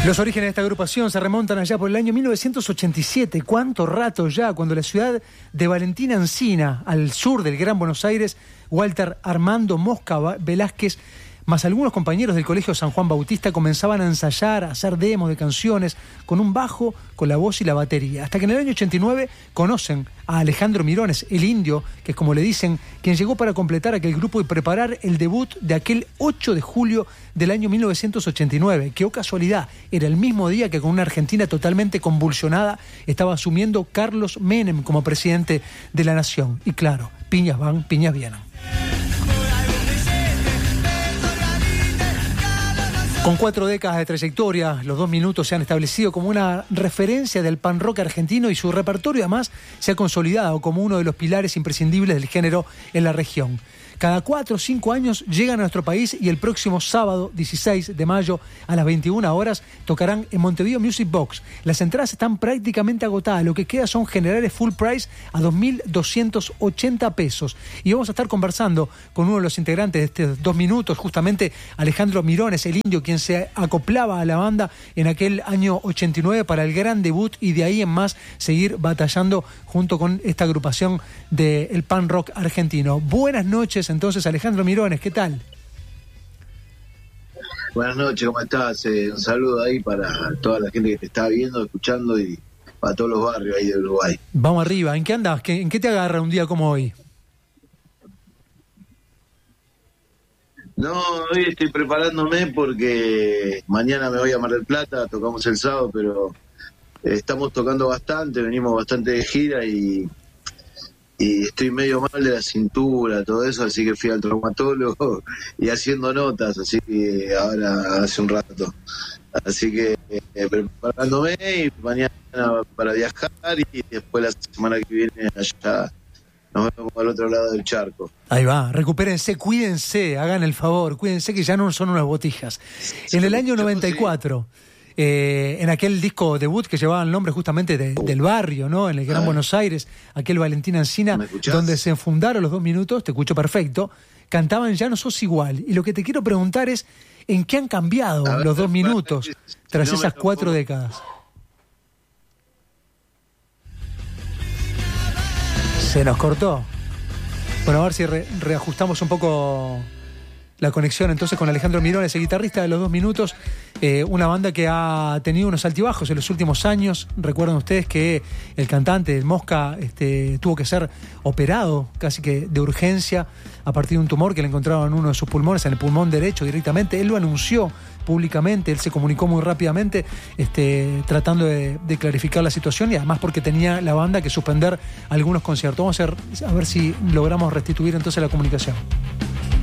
Los orígenes de esta agrupación se remontan allá por el año 1987. ¿Cuánto rato ya? Cuando la ciudad de Valentina Encina, al sur del Gran Buenos Aires, Walter Armando Mosca Velázquez, más algunos compañeros del Colegio San Juan Bautista comenzaban a ensayar, a hacer demos de canciones con un bajo, con la voz y la batería. Hasta que en el año 89 conocen a Alejandro Mirones, el Indio, que es como le dicen, quien llegó para completar aquel grupo y preparar el debut de aquel 8 de julio del año 1989, que, oh casualidad, era el mismo día que con una Argentina totalmente convulsionada estaba asumiendo Carlos Menem como presidente de la nación. Y claro, piñas van, piñas vienen. Con 4 décadas de trayectoria, los 2 minutos se han establecido como una referencia del punk rock argentino y su repertorio además se ha consolidado como uno de los pilares imprescindibles del género en la región. Cada 4 o 5 años llegan a nuestro país y el próximo sábado 16 de mayo a las 21 horas tocarán en Montevideo Music Box. Las entradas están prácticamente agotadas, lo que queda son generales full price a 2.280 pesos. Y vamos a estar conversando con uno de los integrantes de estos 2 minutos, justamente Alejandro Mirones, el Indio, quien se acoplaba a la banda en aquel año 89 para el gran debut y de ahí en más seguir batallando junto con esta agrupación del punk rock argentino. Buenas noches. Entonces, Alejandro Mirones, ¿qué tal? Buenas noches, ¿cómo estás? Un saludo ahí para toda la gente que te está viendo, escuchando y para todos los barrios ahí de Uruguay. Vamos arriba, ¿en qué andás? ¿En qué te agarra un día como hoy? No, hoy estoy preparándome porque mañana me voy a Mar del Plata, tocamos el sábado, pero estamos tocando bastante, venimos bastante de gira y estoy medio mal de la cintura, todo eso, así que fui al traumatólogo y haciendo notas, así que ahora hace un rato. Así que preparándome y mañana para viajar y después la semana que viene allá nos vemos al otro lado del charco. Ahí va, recupérense, cuídense, hagan el favor, cuídense que ya no son unas botijas. En el año 94... en aquel disco debut que llevaba el nombre justamente del barrio, ¿no? En el Gran Buenos Aires, aquel Valentina Encina, donde se fundaron los 2 minutos, te escucho perfecto, cantaban Ya no sos igual. Y lo que te quiero preguntar es, ¿en qué han cambiado los 2 minutos tras esas 4 décadas? Se nos cortó. Bueno, a ver si reajustamos un poco la conexión entonces con Alejandro Mirones, el guitarrista de los 2 minutos, una banda que ha tenido unos altibajos en los últimos años. Recuerdan ustedes que el cantante, el Mosca, tuvo que ser operado casi que de urgencia a partir de un tumor que le encontraron en uno de sus pulmones, en el pulmón derecho directamente. Él lo anunció públicamente, él se comunicó muy rápidamente tratando de clarificar la situación y además porque tenía la banda que suspender algunos conciertos. Vamos a ver si logramos restituir entonces la comunicación.